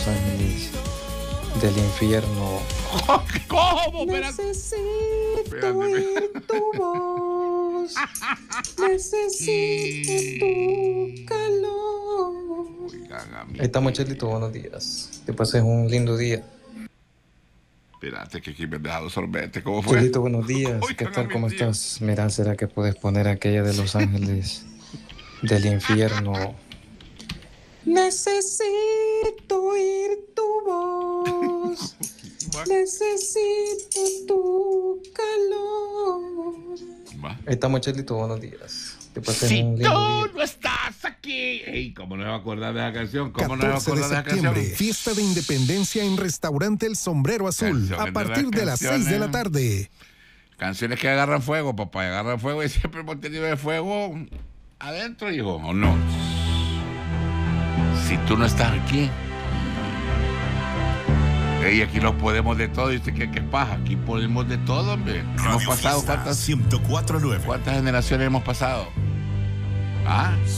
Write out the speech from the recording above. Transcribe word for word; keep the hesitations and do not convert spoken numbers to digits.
Los Ángeles del infierno. ¿Cómo? Espérate. Necesito Espérate. oír tu voz. Necesito tu calor. Oigan, a mí. Ahí estamos, Chelito, buenos días. Que pases un lindo día. Espérate, que aquí me he dejado sorbete. ¿Cómo fue? Chelito, buenos días. Oigan, ¿Qué a tal? mi ¿Cómo tío. estás? Mira, ¿será que puedes poner aquella de Los Ángeles del infierno? Necesito oír tu voz. Necesito tu calor. Va. Ahí estamos, Chelito, buenos días. Que pases Si un tú lindo día. no estás aquí. Ey, ¿cómo no me va a acordar de esa canción? ¿Cómo no me va a catorce de acordar de esa canción? septiembre, fiesta de independencia en Restaurante El Sombrero Azul, Canciones a de partir las de las seis de la canciones. tarde. Canciones que agarran fuego, papá, agarran fuego y siempre hemos tenido el fuego adentro, hijo, ¿o no? Si tú no estás aquí, ey, aquí lo podemos de todo, y usted que, que paja, aquí podemos de todo, hombre. Hemos Radio pasado Fiesta cuántas, ciento cuatro punto nueve. cuántas generaciones hemos pasado. ¿Ah?